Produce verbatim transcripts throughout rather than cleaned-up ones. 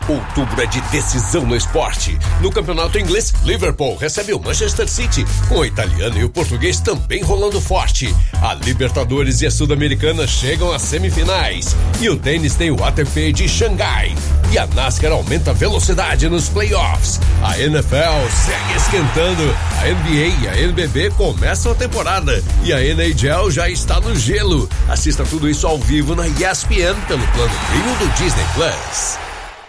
Outubro é de decisão no esporte. No campeonato inglês, Liverpool recebe o Manchester City, com o italiano e o português também rolando forte. A Libertadores e a Sul-Americana chegam às semifinais. E o tênis tem o A T P de Xangai. E a NASCAR aumenta a velocidade nos playoffs. A N F L segue esquentando. A N B A e a N B B começam a temporada. E a N H L já está no gelo. Assista tudo isso ao vivo na E S P N pelo plano Premium do Disney Plus.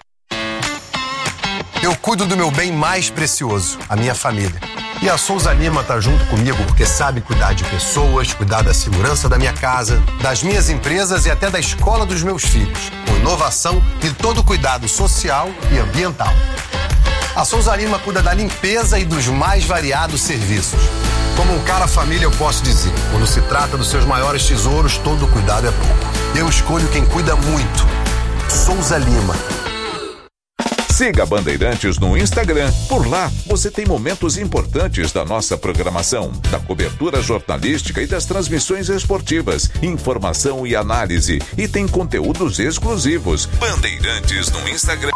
Eu cuido do meu bem mais precioso, a minha família. E a Souza Lima tá junto comigo porque sabe cuidar de pessoas, cuidar da segurança da minha casa, das minhas empresas e até da escola dos meus filhos, com inovação e todo cuidado social e ambiental. A Souza Lima cuida da limpeza e dos mais variados serviços. Como um cara família, eu posso dizer, quando se trata dos seus maiores tesouros, todo cuidado é pouco. Eu escolho quem cuida muito. Souza Lima. Siga Bandeirantes no Instagram. Por lá, você tem momentos importantes da nossa programação, da cobertura jornalística e das transmissões esportivas, informação e análise. E tem conteúdos exclusivos. Bandeirantes no Instagram.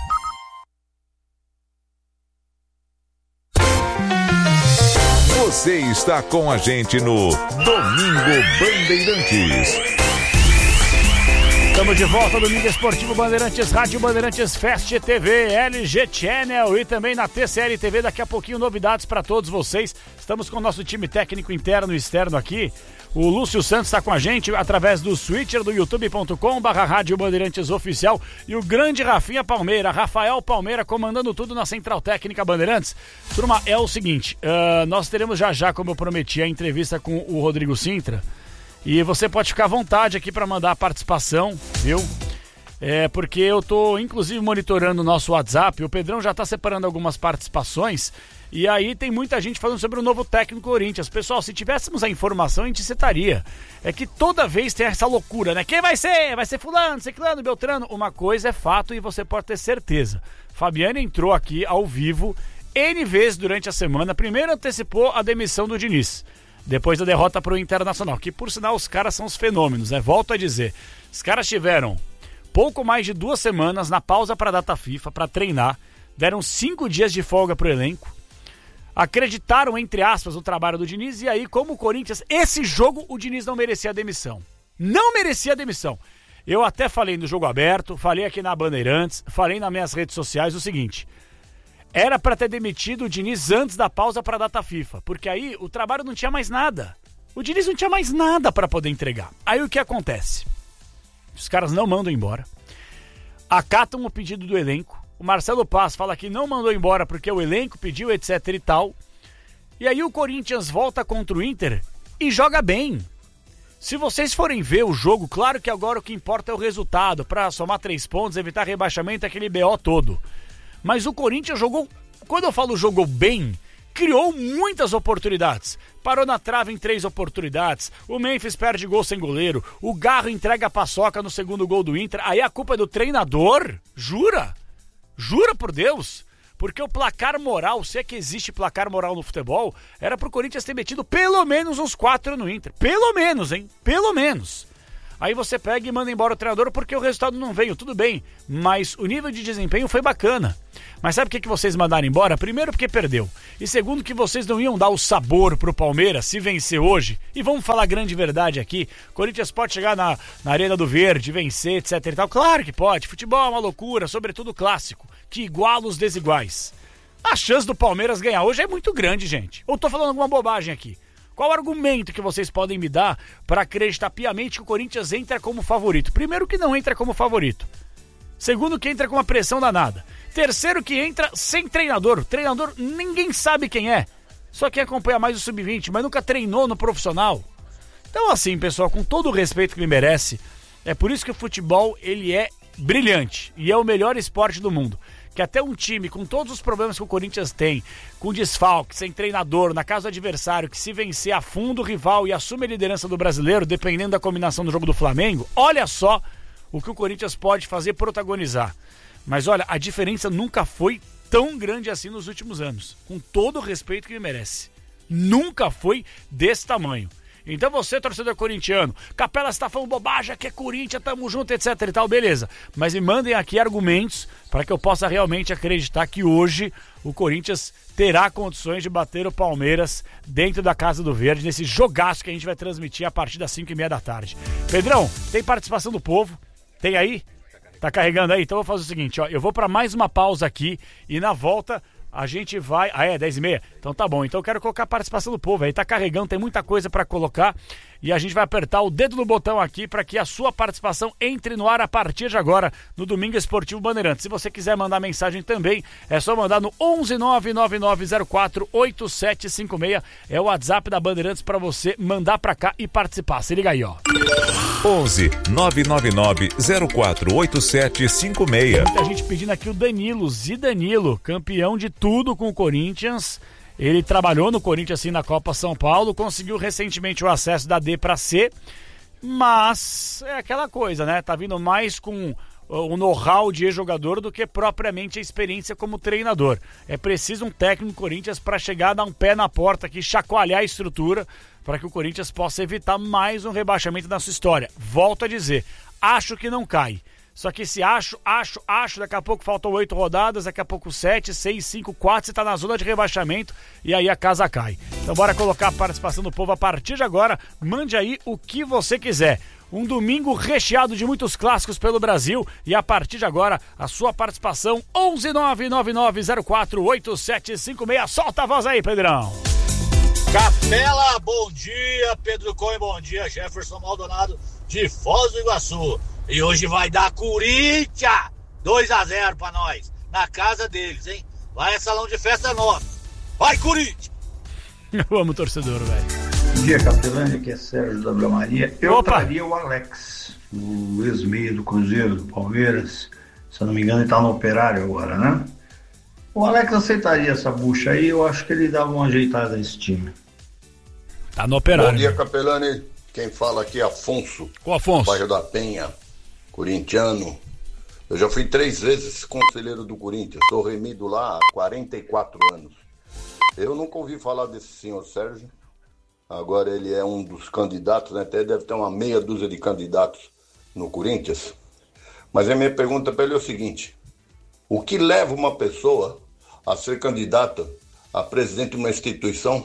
Você está com a gente no Domingo Bandeirantes. Estamos de volta, Domingo Esportivo Bandeirantes, Rádio Bandeirantes Fest T V, L G Channel e também na T C L T V. Daqui a pouquinho novidades para todos vocês. Estamos com o nosso time técnico interno e externo aqui. O Lúcio Santos está com a gente através do switcher do youtube ponto com barra Rádio Bandeirantes Oficial e o grande Rafinha Palmeira, Rafael Palmeira, comandando tudo na Central Técnica Bandeirantes. Turma, é o seguinte, uh, nós teremos já já, como eu prometi, a entrevista com o Rodrigo Sintra. E você pode ficar à vontade aqui para mandar a participação, viu? É porque eu tô inclusive monitorando o nosso WhatsApp, o Pedrão já tá separando algumas participações, e aí tem muita gente falando sobre o novo técnico Corinthians. Pessoal, se tivéssemos a informação, a gente citaria. É que toda vez tem essa loucura, né? Quem vai ser? Vai ser fulano, ciclano, beltrano? Uma coisa é fato e você pode ter certeza. Fabiano entrou aqui ao vivo N vezes durante a semana. Primeiro antecipou a demissão do Diniz, depois da derrota para o Internacional, que por sinal os caras são os fenômenos, né? Volto a dizer, os caras tiveram pouco mais de duas semanas na pausa para a data FIFA, para treinar, deram cinco dias de folga para o elenco, acreditaram, entre aspas, no trabalho do Diniz, e aí, como o Corinthians, esse jogo o Diniz não merecia a demissão. Não merecia a demissão. Eu até falei no Jogo Aberto, falei aqui na Bandeirantes, falei nas minhas redes sociais o seguinte: era para ter demitido o Diniz antes da pausa para a data FIFA, porque aí o trabalho não tinha mais nada. O Diniz não tinha mais nada para poder entregar. Aí o que acontece? Os caras não mandam embora, acatam o pedido do elenco. O Marcelo Paz fala que não mandou embora porque o elenco pediu, etc e tal. E aí o Corinthians volta contra o Inter e joga bem. Se vocês forem ver o jogo, claro que agora o que importa é o resultado, para somar três pontos, evitar rebaixamento, aquele B O todo. Mas o Corinthians jogou, quando eu falo jogou bem, criou muitas oportunidades. Parou na trave em três oportunidades. O Memphis perde gol sem goleiro. O Garro entrega a paçoca no segundo gol do Inter. Aí a culpa é do treinador? Jura? Jura por Deus? Porque o placar moral, se é que existe placar moral no futebol, era pro Corinthians ter metido pelo menos uns quatro no Inter. Pelo menos, hein? Pelo menos. Aí você pega e manda embora o treinador porque o resultado não veio, tudo bem, mas o nível de desempenho foi bacana. Mas sabe por que, que vocês mandaram embora? Primeiro porque perdeu, e segundo que vocês não iam dar o sabor pro Palmeiras se vencer hoje. E vamos falar a grande verdade aqui, Corinthians pode chegar na, na Arena do Verde, vencer, etc e tal, claro que pode, futebol é uma loucura, sobretudo clássico, que iguala os desiguais. A chance do Palmeiras ganhar hoje é muito grande, gente. Ou tô falando alguma bobagem aqui? Qual o argumento que vocês podem me dar para acreditar piamente que o Corinthians entra como favorito? Primeiro, que não entra como favorito. Segundo, que entra com uma pressão danada. Terceiro, que entra sem treinador. O treinador ninguém sabe quem é. Só quem acompanha mais o sub vinte, mas nunca treinou no profissional. Então assim, pessoal, com todo o respeito que ele merece, é por isso que o futebol ele é brilhante e é o melhor esporte do mundo. Que até um time com todos os problemas que o Corinthians tem, com desfalque, sem treinador, na casa do adversário, que se vencer afunda o rival e assume a liderança do brasileiro, dependendo da combinação do jogo do Flamengo, olha só o que o Corinthians pode fazer, protagonizar. Mas olha, a diferença nunca foi tão grande assim nos últimos anos, com todo o respeito que ele merece. Nunca foi desse tamanho. Então você, torcedor corintiano, Capela está falando bobagem, aqui é Corinthians, tamo junto, etc e tal, beleza. Mas me mandem aqui argumentos para que eu possa realmente acreditar que hoje o Corinthians terá condições de bater o Palmeiras dentro da Casa do Verde, nesse jogaço que a gente vai transmitir a partir das cinco e meia da tarde. Pedrão, tem participação do povo? Tem aí? Tá carregando aí? Então eu vou fazer o seguinte, ó, eu vou para mais uma pausa aqui e na volta a gente vai... Ah, é? dez e meia? Então tá bom. Então eu quero colocar a participação do povo aí. Tá carregando, tem muita coisa pra colocar. E a gente vai apertar o dedo no botão aqui pra que a sua participação entre no ar a partir de agora no Domingo Esportivo Bandeirantes. Se você quiser mandar mensagem também, é só mandar no onze nove nove nove zero quatro oito sete cinco seis. É o WhatsApp da Bandeirantes pra você mandar pra cá e participar. Se liga aí, ó. onze nove nove nove zero quatro oito sete cinco seis. Muita gente pedindo aqui o Danilo, Zidanilo, campeão de tudo com o Corinthians. Ele trabalhou no Corinthians assim na Copa São Paulo, conseguiu recentemente o acesso da D para C, mas é aquela coisa, né? Tá vindo mais com o know-how de ex-jogador do que propriamente a experiência como treinador. É preciso um técnico do Corinthians para chegar, dar um pé na porta aqui, chacoalhar a estrutura para que o Corinthians possa evitar mais um rebaixamento na sua história. Volto a dizer, acho que não cai. Só que se acho, acho, acho, daqui a pouco faltam oito rodadas, daqui a pouco sete, seis, cinco, quatro, você tá na zona de rebaixamento e aí a casa cai. Então bora colocar a participação do povo a partir de agora, mande aí o que você quiser. Um domingo recheado de muitos clássicos pelo Brasil e a partir de agora a sua participação onze nove nove nove zero quatro oito sete cinco seis. Solta a voz aí, Pedrão. Capela, bom dia, Pedro Cohen, bom dia, Jefferson Maldonado de Foz do Iguaçu. E hoje vai dar Corinthians dois a zero pra nós, na casa deles, hein? Vai é salão de festa nosso. Vai, Corinthians! Eu amo o torcedor, velho. Bom dia, Capelândia, aqui é Sérgio da Vila Maria. Eu Opa. traria o Alex, o ex-meio do Cruzeiro, do Palmeiras. Se eu não me engano, ele tá no Operário agora, né? O Alex aceitaria essa bucha aí, eu acho que ele dava uma ajeitada nesse time. Tá no Operário. Bom dia, Capelani. Quem fala aqui é Afonso. O Afonso. Bairro da Penha, corintiano. Eu já fui três vezes conselheiro do Corinthians. Sou remido lá há quarenta e quatro anos. Eu nunca ouvi falar desse senhor Sérgio. Agora ele é um dos candidatos, né? Até deve ter uma meia dúzia de candidatos no Corinthians. Mas a minha pergunta para ele é o seguinte: o que leva uma pessoa a ser candidata a presidente de uma instituição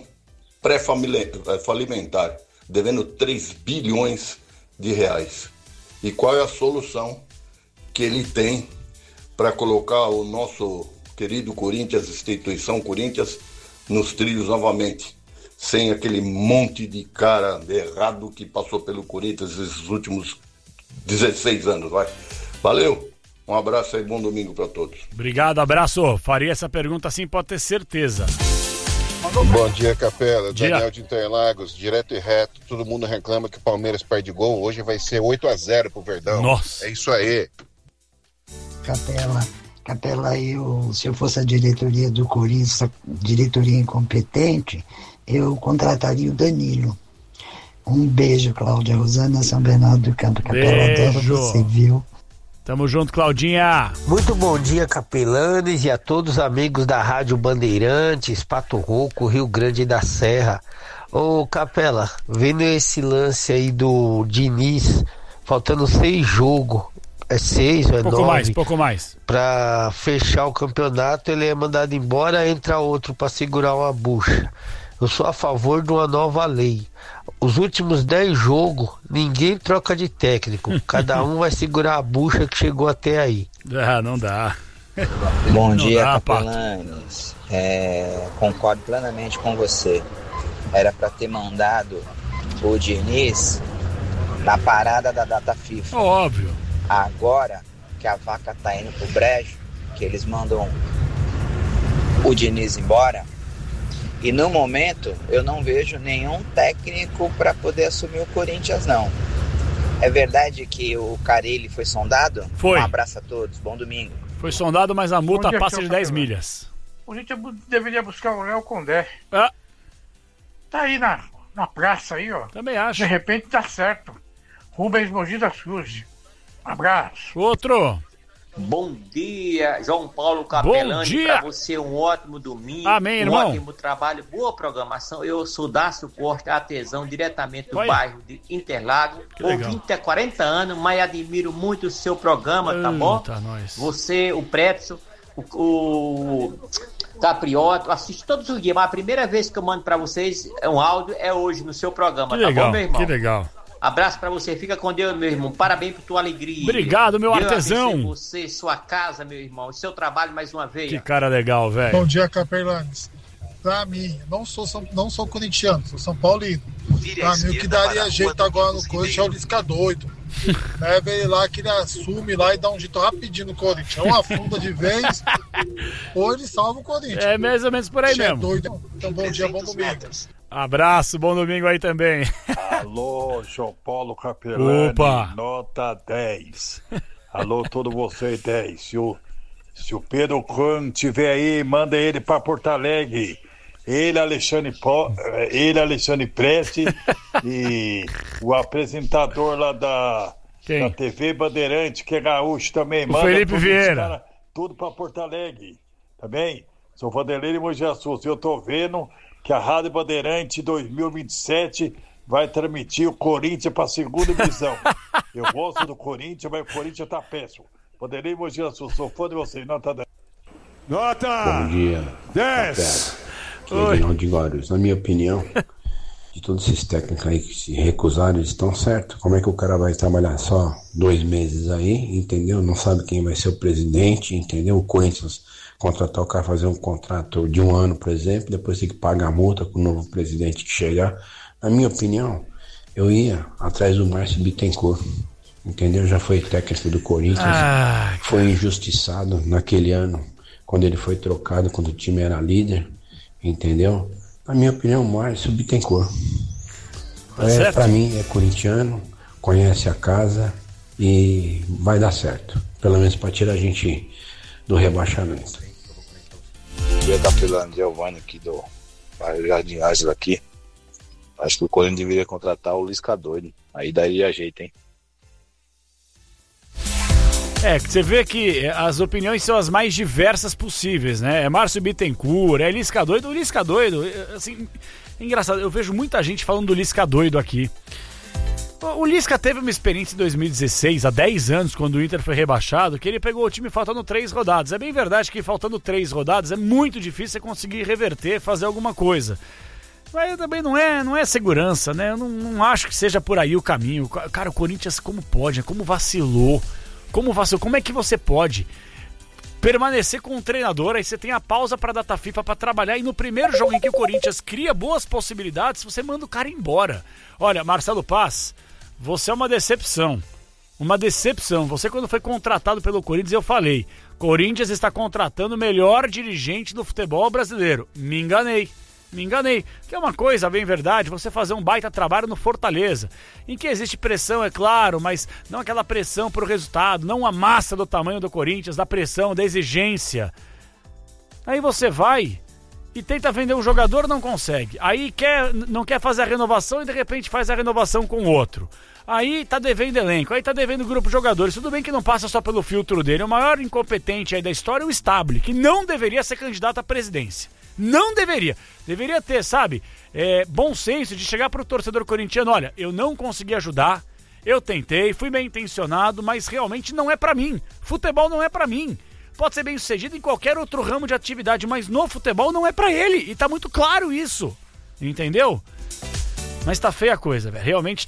pré-falimentar, devendo três bilhões de reais? E qual é a solução que ele tem para colocar o nosso querido Corinthians, instituição Corinthians, nos trilhos novamente, sem aquele monte de cara errado que passou pelo Corinthians esses últimos dezesseis anos, vai. Valeu, um abraço e bom domingo para todos. Obrigado, abraço. Faria essa pergunta sim, pode ter certeza. Bom dia, Capela. Dia. Daniel de Interlagos, direto e reto. Todo mundo reclama que o Palmeiras perde gol. Hoje vai ser oito a zero pro Verdão. Nossa. É isso aí. Capela, Capela, eu, se eu fosse a diretoria do Corinthians, diretoria incompetente, eu contrataria o Danilo. Um beijo, Cláudia Rosana, São Bernardo do Campo. Capela, adoro você, viu? Tamo junto, Claudinha. Muito bom dia, Capelanes, e a todos os amigos da Rádio Bandeirantes, Pato Rouco, Rio Grande da Serra. Ô, Capela, vendo esse lance aí do Diniz, faltando seis jogos, é seis ou é pouco nove? mais, pouco mais. Pra fechar o campeonato, ele é mandado embora, entra outro pra segurar uma bucha. Eu sou a favor de uma nova lei. Os últimos dez jogos, ninguém troca de técnico. Cada um vai segurar a bucha que chegou até aí. Ah, não dá. Bom Não dia, dá, Capelanes. É, concordo plenamente com você. Era para ter mandado o Diniz na parada da data FIFA. Óbvio. Agora que a vaca tá indo pro brejo, que eles mandam o Diniz embora, e no momento eu não vejo nenhum técnico para poder assumir o Corinthians, não. É verdade que o Carille foi sondado? Foi. Um abraço a todos, bom domingo. Foi sondado, mas a multa Onde é passa que de eu dez tô milhas. A gente deveria buscar o Léo Condé. Ah. Tá aí na, na praça aí, ó. Também acho. De repente tá certo. Rubens Mogi das Cruzes. Um abraço. Outro. Bom dia, João Paulo Capelani, para você um ótimo domingo, Amém, um irmão. ótimo trabalho, boa programação. Eu sou Dácio Costa, artesão, diretamente do Oi. bairro de Interlagos, ouvinte há quarenta anos, mas admiro muito o seu programa, tá bom? Eita, nós. Você, o Pretzel, o, o Caprioto, assisto todos os dias, mas a primeira vez que eu mando para vocês um áudio é hoje no seu programa, Que tá legal, bom, meu irmão? que legal. Abraço pra você, fica com Deus, meu irmão. Parabéns por tua alegria. Obrigado, meu Deus artesão. abençoe você, sua casa, meu irmão, seu trabalho mais uma vez. Que cara legal, velho. Bom dia, Capelanes. Pra mim, não sou, São- não sou corintiano, sou São Paulino. Pra mim, o que daria jeito agora no Corinthians é o Lisca doido. Leva ele lá, que ele assume lá e dá um jeito rapidinho no Corinthians. É uma afunda de vez, ou ele salva o Corinthians. É mais ou menos por aí Você é mesmo. doido. Então, bom dia, bom domingo. Abraço, bom domingo aí também. Alô, João Paulo Capelani, Opa. nota dez. Alô, todo você dez. Se o, se o Pedro Cunha estiver aí, manda ele para Porto Alegre. Ele, Alexandre, Po, ele, Alexandre Preste e o apresentador lá da, da T V Bandeirante, que é gaúcho também. O Manda Felipe todos Vieira. os cara, tudo para Porto Alegre, tá bem? Sou Vanderlei de Mogi Açu. Eu tô vendo que a Rádio Bandeirante dois mil e vinte e sete vai transmitir o Corinthians para a segunda divisão. Eu gosto do Corinthians, mas o Corinthians tá péssimo. Vanderlei de Mogi Açu, sou fã de vocês. Nota dez. Nota Bom dia. dez. Aqui é Reinaldo de Guarulhos. Na minha opinião, de todos esses técnicos aí que se recusaram, eles estão certos. Como é que o cara vai trabalhar só dois meses aí, entendeu? Não sabe quem vai ser o presidente, entendeu? O Corinthians contratar o cara, fazer um contrato de um ano, por exemplo, depois tem que pagar a multa com o novo presidente que chegar. Na minha opinião, eu ia atrás do Márcio Bittencourt, entendeu? Já foi técnico do Corinthians, Ah, foi injustiçado naquele ano, quando ele foi trocado, quando o time era líder, entendeu? Na minha opinião, Márcio Bittencourt. Tá É, certo. pra mim é corintiano, conhece a casa e vai dar certo. Pelo menos pra tirar a gente do rebaixamento. Bom dia, Capelano, Giovanni aqui do bairro Jardim Ângelo aqui. Acho que o Corinthians deveria contratar o Lisca doido. Aí daria jeito, hein? É, que você vê que as opiniões são as mais diversas possíveis, né? É Márcio Bittencourt, é Lisca doido. O Lisca doido, assim, é engraçado, eu vejo muita gente falando do Lisca doido aqui. O Lisca teve uma experiência em dois mil e dezesseis, há dez anos, quando o Inter foi rebaixado, que ele pegou o time faltando três rodadas. É bem verdade que faltando três rodadas é muito difícil você conseguir reverter, fazer alguma coisa. Mas também não é, não é segurança, né? Eu não, não acho que seja por aí o caminho. Cara, o Corinthians como pode, como vacilou. Como vacilou, como é que você pode permanecer com o treinador, aí você tem a pausa para a data FIFA para trabalhar, e no primeiro jogo em que o Corinthians cria boas possibilidades, você manda o cara embora. Olha, Marcelo Paz, você é uma decepção. Uma decepção. Você, quando foi contratado pelo Corinthians, eu falei, Corinthians está contratando o melhor dirigente do futebol brasileiro. Me enganei. Me enganei. Que é uma coisa, bem verdade, você fazer um baita trabalho no Fortaleza, em que existe pressão, é claro, mas não aquela pressão por resultado, não a massa do tamanho do Corinthians, da pressão, da exigência. Aí você vai e tenta vender um jogador, não consegue. Aí quer, não quer fazer a renovação e de repente faz a renovação com outro. Aí tá devendo elenco, aí tá devendo grupo de jogadores. Tudo bem que não passa só pelo filtro dele. O maior incompetente aí da história é o Stable, que não deveria ser candidato à presidência. Não deveria. Deveria ter, sabe, é, bom senso de chegar pro torcedor corintiano, olha, eu não consegui ajudar, eu tentei, fui bem intencionado, mas realmente não é pra mim. Futebol não é pra mim. Pode ser bem sucedido em qualquer outro ramo de atividade, mas no futebol não é pra ele. E tá muito claro isso. Entendeu? Mas tá feia a coisa, velho. Realmente